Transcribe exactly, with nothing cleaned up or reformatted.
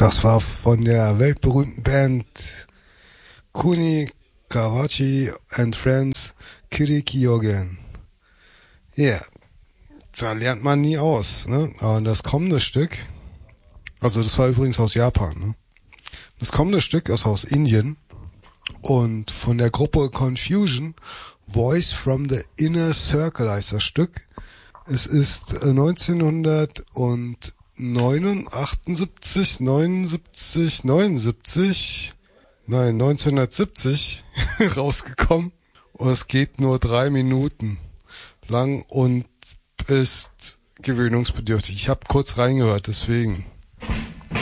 Das war von der weltberühmten Band Kuni Kawachi and Friends Kirikyogen. Ja, yeah. Da lernt man nie aus, ne? Aber das kommende Stück, also das war übrigens aus Japan, ne? Das kommende Stück ist aus Indien und von der Gruppe Confusion, Voice from the Inner Circle heißt das Stück. Es ist neunzehnhundertachtundsiebzig, neunundsiebzig, neunundsiebzig, nein, neunzehnhundertsiebzig rausgekommen und es geht nur drei Minuten lang und ist gewöhnungsbedürftig. Ich habe kurz reingehört, deswegen.